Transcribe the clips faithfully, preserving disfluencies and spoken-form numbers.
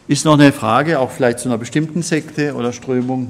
Ist noch eine Frage, auch vielleicht zu einer bestimmten Sekte oder Strömung?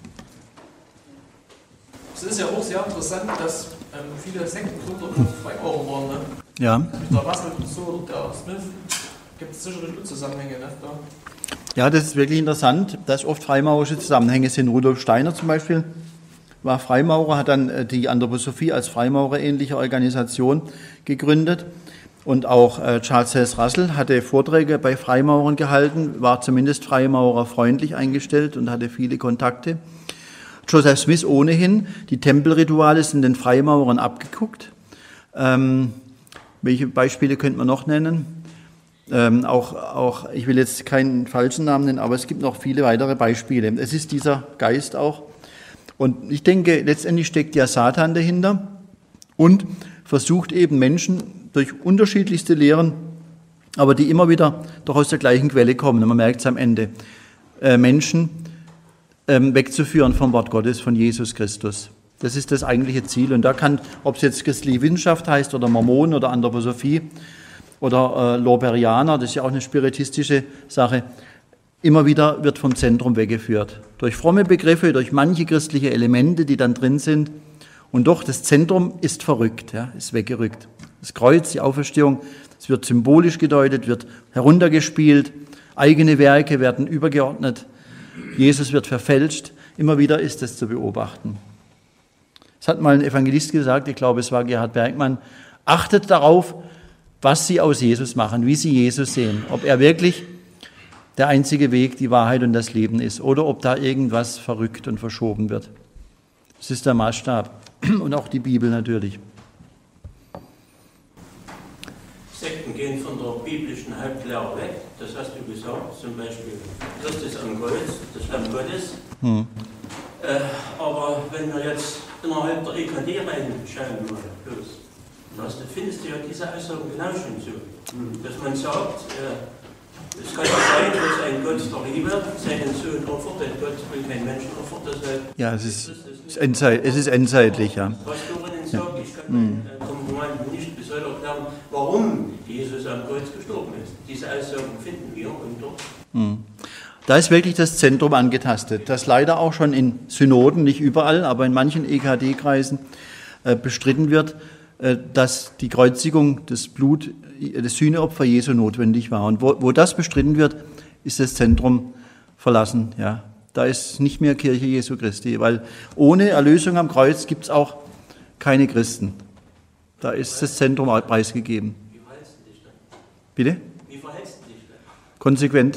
Es ist ja auch sehr interessant, dass ähm, viele Sektengründer Freimaurer waren. Ne? Ja. Der Russell und so, der Smith, gibt es sicherlich Zusammenhänge. Ne? Da. Ja, das ist wirklich interessant, dass oft freimaurerische Zusammenhänge sind. Rudolf Steiner zum Beispiel war Freimaurer, hat dann die Anthroposophie als Freimaurer-ähnliche Organisation gegründet. Und auch äh, Charles Hess Russell hatte Vorträge bei Freimaurern gehalten, war zumindest freimaurerfreundlich eingestellt und hatte viele Kontakte. Joseph Smith ohnehin, die Tempelrituale sind den Freimaurern abgeguckt. Ähm, welche Beispiele könnte man noch nennen? Ähm, auch, auch, ich will jetzt keinen falschen Namen nennen, aber es gibt noch viele weitere Beispiele. Es ist dieser Geist auch. Und ich denke, letztendlich steckt ja Satan dahinter und versucht eben Menschen durch unterschiedlichste Lehren, aber die immer wieder doch aus der gleichen Quelle kommen. Und man merkt es am Ende. Äh, Menschen ähm, wegzuführen vom Wort Gottes, von Jesus Christus. Das ist das eigentliche Ziel. Und da kann, ob es jetzt christliche Wissenschaft heißt oder Mormonen oder Anthroposophie oder äh, Lorbeerianer, das ist ja auch eine spiritistische Sache, immer wieder wird vom Zentrum weggeführt. Durch fromme Begriffe, durch manche christliche Elemente, die dann drin sind. Und doch, das Zentrum ist verrückt, ja, ist weggerückt. Das Kreuz, die Auferstehung, es wird symbolisch gedeutet, wird heruntergespielt, eigene Werke werden übergeordnet, Jesus wird verfälscht. Immer wieder ist das zu beobachten. Es hat mal ein Evangelist gesagt, ich glaube, es war Gerhard Bergmann, achtet darauf, was Sie aus Jesus machen, wie Sie Jesus sehen, ob er wirklich der einzige Weg, die Wahrheit und das Leben ist oder ob da irgendwas verrückt und verschoben wird. Das ist der Maßstab und auch die Bibel natürlich. Sekten gehen von der biblischen Hauptlehre weg, das hast du gesagt, zum Beispiel Christus am Kreuz, das Lamm Gottes. Hm. Äh, aber wenn wir jetzt innerhalb der E K D reinschauen, bloß, das, da findest du ja diese Aussagen genau schon so, dass man sagt, äh, es kann ja sein, dass ein Gott der Liebe seinen Sohn opfert, denn Gott will keinen Menschen opfern, deshalb... Ja, es ist, ist, endzeit, es ist endzeitlich, ja. Was Dorinnen sagt, ich kann hm. vom Roman nicht bis heute erklären, warum Jesus am Kreuz gestorben ist. Diese Aussagen finden wir und dort. Hm. Da ist wirklich das Zentrum angetastet, das leider auch schon in Synoden, nicht überall, aber in manchen E K D-Kreisen äh, bestritten wird, äh, dass die Kreuzigung des Blut, das Sühneopfer Jesu notwendig war. Und wo, wo das bestritten wird, ist das Zentrum verlassen. Ja. Da ist nicht mehr Kirche Jesu Christi, weil ohne Erlösung am Kreuz gibt es auch keine Christen. Da ist das Zentrum preisgegeben. Wie verhältst du dich dann? Bitte? Wie verhältst du dich dann? Konsequent.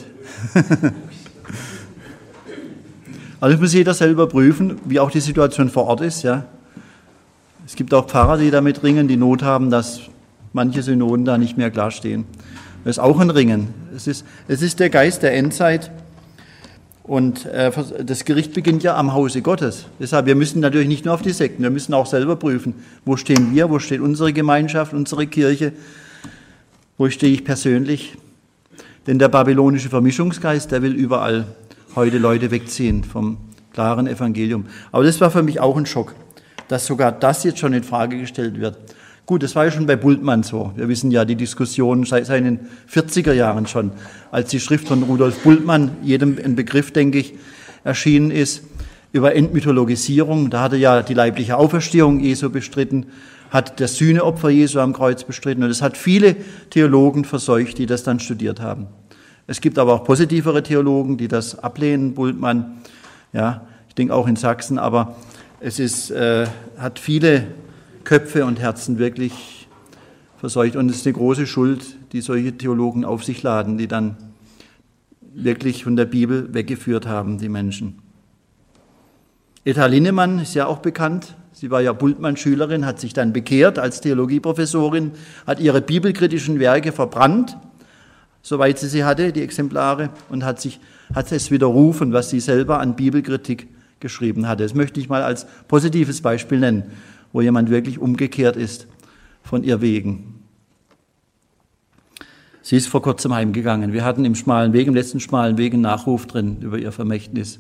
Also das muss jeder selber prüfen, wie auch die Situation vor Ort ist. Ja. Es gibt auch Pfarrer, die damit ringen, die Not haben, dass manche Synoden da nicht mehr klar stehen. Das ist auch ein Ringen. Es ist, es ist der Geist der Endzeit und äh, das Gericht beginnt ja am Hause Gottes. Deshalb, wir müssen natürlich nicht nur auf die Sekten, wir müssen auch selber prüfen, wo stehen wir, wo steht unsere Gemeinschaft, unsere Kirche, wo stehe ich persönlich. Denn der babylonische Vermischungsgeist, der will überall heute Leute wegziehen vom klaren Evangelium. Aber das war für mich auch ein Schock, dass sogar das jetzt schon in Frage gestellt wird. Gut, das war ja schon bei Bultmann so. Wir wissen ja die Diskussion seit seinen vierziger Jahren schon, als die Schrift von Rudolf Bultmann, jedem ein Begriff, denke ich, erschienen ist, über Entmythologisierung. Da hat er ja die leibliche Auferstehung Jesu bestritten, hat das Sühneopfer Jesu am Kreuz bestritten. Und es hat viele Theologen verseucht, die das dann studiert haben. Es gibt aber auch positivere Theologen, die das ablehnen, Bultmann, ja, ich denke auch in Sachsen, aber es ist, äh, hat viele Köpfe und Herzen wirklich verseucht. Und es ist eine große Schuld, die solche Theologen auf sich laden, die dann wirklich von der Bibel weggeführt haben, die Menschen. Etta Linnemann ist ja auch bekannt. Sie war ja Bultmann-Schülerin, hat sich dann bekehrt als Theologieprofessorin, hat ihre bibelkritischen Werke verbrannt, soweit sie sie hatte, die Exemplare, und hat, sich, hat es widerrufen, was sie selber an Bibelkritik geschrieben hatte. Das möchte ich mal als positives Beispiel nennen, wo jemand wirklich umgekehrt ist von ihr Wegen. Sie ist vor kurzem heimgegangen. Wir hatten im schmalen Weg, im letzten schmalen Weg einen Nachruf drin über ihr Vermächtnis.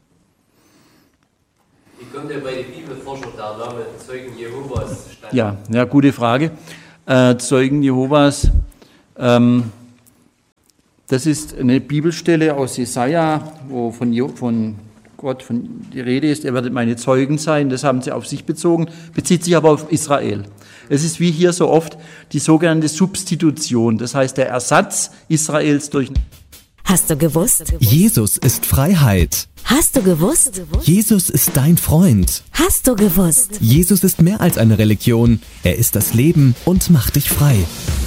Wie kommt denn bei den Bibelforschern der Name Zeugen Jehovas stand? Ja, ja, gute Frage. Äh, Zeugen Jehovas, ähm, Das ist eine Bibelstelle aus Jesaja, wo von, von Gott von die Rede ist, ihr werdet meine Zeugen sein, das haben sie auf sich bezogen, bezieht sich aber auf Israel. Es ist wie hier so oft die sogenannte Substitution, das heißt der Ersatz Israels durch... Hast du gewusst? Jesus ist Freiheit. Hast du gewusst? Jesus ist dein Freund. Hast du gewusst? Jesus ist mehr als eine Religion. Er ist das Leben und macht dich frei.